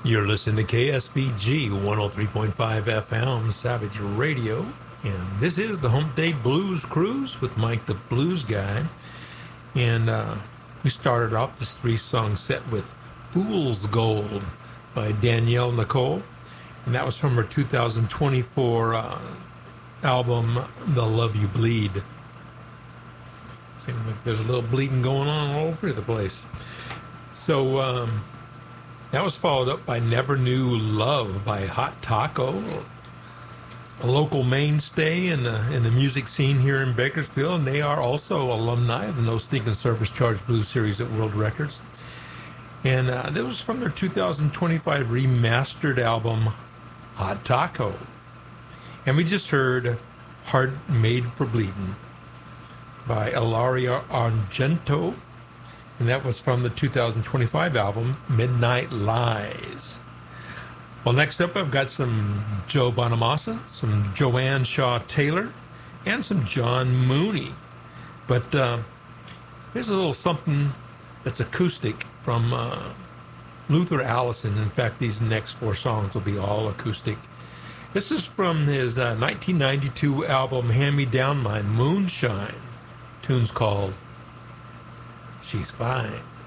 You're listening to KSVG 103.5 FM Savage Radio, and this is the Hump Day Blues Cruise with Mike the Blues Guy. And we started off this three-song set with Fool's Gold by Danielle Nicole, and that was from her 2024 album, The Love You Bleed. Seems like there's a little bleeding going on all over the place. So, that was followed up by Never Knew Love by Hot Taco, a local mainstay in the music scene here in Bakersfield, and they are also alumni of the No Stinking Service Charge Blues series at World Records. And that was from their 2025 remastered album, Hot Taco. And we just heard Heart Made for Bleeding by Ilaria Argento, and that was from the 2025 album, Midnight Lies. Well, next up, I've got some Joe Bonamassa, some Joanne Shaw Taylor, and some John Mooney. But here's a little something that's acoustic from Luther Allison. In fact, these next four songs will be all acoustic. This is from his 1992 album, Hand Me Down My Moonshine. Tune's called She's Fine.